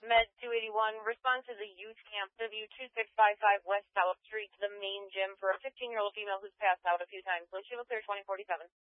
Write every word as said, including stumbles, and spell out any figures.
Med two eighty-one, respond to the youth camp W two six five five West South Street to the main gym for a fifteen-year-old female who's passed out a few times. Lake Clear twenty forty-seven.